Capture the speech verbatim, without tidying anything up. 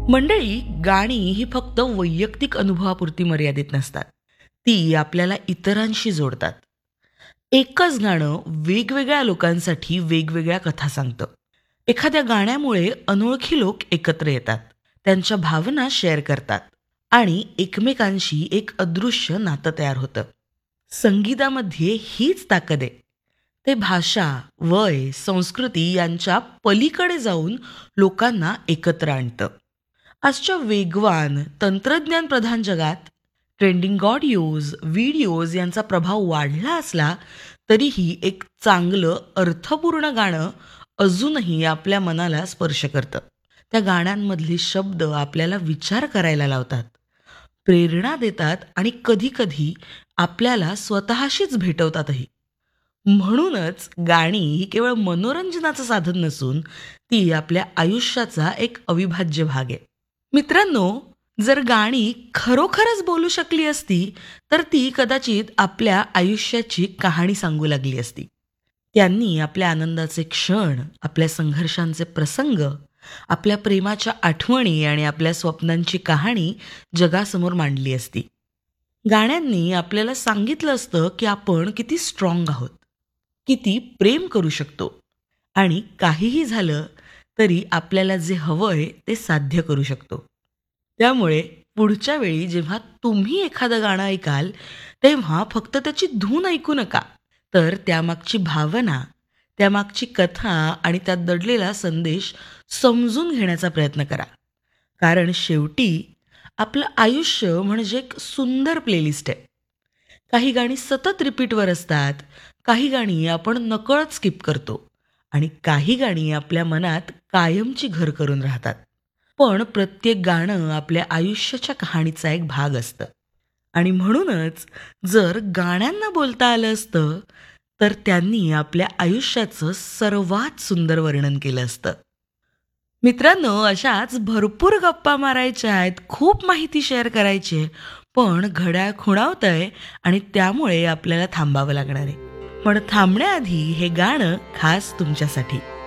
मंडळी, गाणी ही फक्त वैयक्तिक अनुभवापुरती मर्यादित नसतात. ती आपल्याला इतरांशी जोडतात. एकच गाणं वेगवेगळ्या लोकांसाठी वेगवेगळ्या कथा सांगतं. एखाद्या गाण्यामुळे अनोळखी लोक एकत्र येतात, त्यांच्या भावना शेअर करतात आणि एकमेकांशी एक अदृश्य नातं तयार होतं. संगीतामध्ये हीच ताकद आहे. ते भाषा, वय, संस्कृती यांच्या पलीकडे जाऊन लोकांना एकत्र आणतं. आजच्या वेगवान तंत्रज्ञान प्रधान जगात ट्रेंडिंग ऑडिओज, व्हिडिओज यांचा प्रभाव वाढला असला तरीही एक चांगलं अर्थपूर्ण गाणं अजूनही आपल्या मनाला स्पर्श करतं. त्या गाण्यांमधले शब्द आपल्याला विचार करायला लावतात, प्रेरणा देतात आणि कधीकधी आपल्याला स्वतःशीच भेटवतातही. म्हणूनच गाणी ही केवळ मनोरंजनाचं साधन नसून ती आपल्या आयुष्याचा एक अविभाज्य भाग आहे. मित्रांनो, जर गाणी खरोखरच बोलू शकली असती तर ती कदाचित आपल्या आयुष्याची कहाणी सांगू लागली असती. त्यांनी आपल्या आनंदाचे क्षण, आपल्या संघर्षांचे प्रसंग, आपल्या प्रेमाच्या आठवणी आणि आपल्या स्वप्नांची कहाणी जगासमोर मांडली असती. गाण्यांनी आपल्याला सांगितलं असतं की आपण किती स्ट्रॉंग आहोत, किती प्रेम करू शकतो आणि काहीही झालं तरी आपल्याला जे हवंय ते साध्य करू शकतो. त्यामुळे पुढच्या वेळी जेव्हा तुम्ही एखादं गाणं ऐकाल तेव्हा फक्त त्याची धून ऐकू नका, तर त्यामागची भावना, त्यामागची कथा आणि त्यात दडलेला संदेश समजून घेण्याचा प्रयत्न करा. कारण शेवटी आपलं आयुष्य म्हणजे एक सुंदर प्लेलिस्ट आहे. काही गाणी सतत रिपीटवर असतात, काही गाणी आपण नकळत स्किप करतो आणि काही गाणी आपल्या मनात कायमची घर करून राहतात. पण प्रत्येक गाणं आपल्या आयुष्याच्या कहाणीचा एक भाग असतं आणि म्हणूनच जर गाण्यांना बोलता आलं असतं तर त्यांनी आपल्या आयुष्याचं सर्वात सुंदर वर्णन केलं असतं. मित्रांनो, अशाच भरपूर गप्पा मारायच्या आहेत, खूप माहिती शेअर करायची आहे, पण घड्याळ खुणावतंय आणि त्यामुळे आपल्याला थांबावं लागणार आहे. पण थांबण्याआधी हे गाणं खास तुमच्यासाठी.